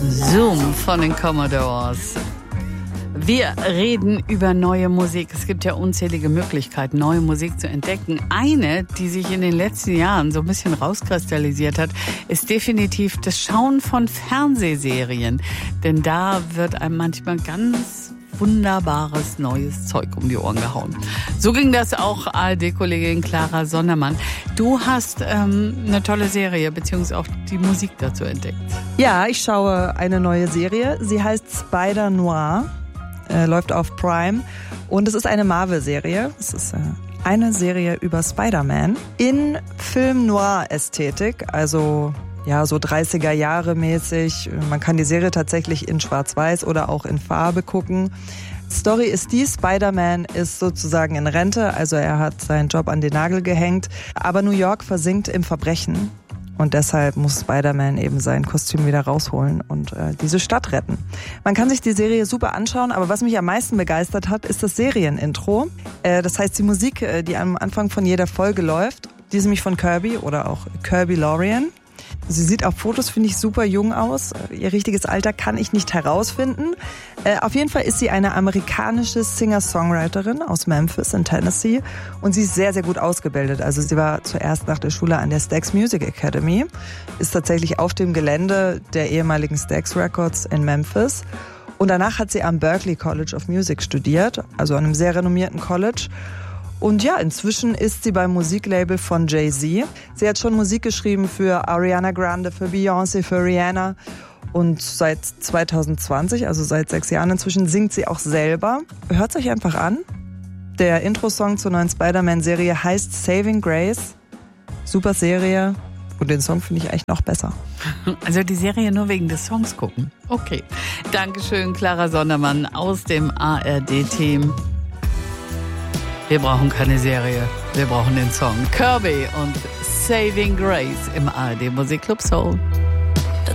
Zoom von den Commodores. Wir reden über neue Musik. Es gibt ja unzählige Möglichkeiten, neue Musik zu entdecken. Eine, die sich in den letzten Jahren so ein bisschen rauskristallisiert hat, ist definitiv das Schauen von Fernsehserien. Denn da wird einem manchmal ganz wunderbares neues Zeug um die Ohren gehauen. So ging das auch ARD-Kollegin Clara Sondermann. Du hast eine tolle Serie beziehungsweise auch die Musik dazu entdeckt. Ja, ich schaue eine neue Serie. Sie heißt Spider-Noir, läuft auf Prime und es ist eine Marvel-Serie. Es ist eine Serie über Spider-Man in Film-Noir-Ästhetik, also ja, so 30er Jahre mäßig. Man kann die Serie tatsächlich in Schwarz-Weiß oder auch in Farbe gucken. Story ist die, Spider-Man ist sozusagen in Rente, also er hat seinen Job an den Nagel gehängt, aber New York versinkt im Verbrechen und deshalb muss Spider-Man eben sein Kostüm wieder rausholen und diese Stadt retten. Man kann sich die Serie super anschauen, aber was mich am meisten begeistert hat, ist das Serienintro. Das heißt die Musik, die am Anfang von jeder Folge läuft, die ist nämlich von Kirby oder auch Kirby Lorian. Sie sieht auf Fotos, finde ich, super jung aus. Ihr richtiges Alter kann ich nicht herausfinden. Auf jeden Fall ist sie eine amerikanische Singer-Songwriterin aus Memphis in Tennessee und sie ist sehr, sehr gut ausgebildet. Also sie war zuerst nach der Schule an der Stax Music Academy, ist tatsächlich auf dem Gelände der ehemaligen Stax Records in Memphis und danach hat sie am Berklee College of Music studiert, also an einem sehr renommierten College. Und ja, inzwischen ist sie beim Musiklabel von Jay-Z. Sie hat schon Musik geschrieben für Ariana Grande, für Beyoncé, für Rihanna. Und seit 2020, also seit 6 Jahren inzwischen, singt sie auch selber. Hört's euch einfach an. Der Intro-Song zur neuen Spider-Man-Serie heißt Saving Grace. Super Serie. Und den Song finde ich eigentlich noch besser. Also die Serie nur wegen des Songs gucken. Okay. Dankeschön, Clara Sondermann aus dem ARD-Team. Wir brauchen keine Serie, wir brauchen den Song. Kirby und Saving Grace im ARD Musikclub Soul.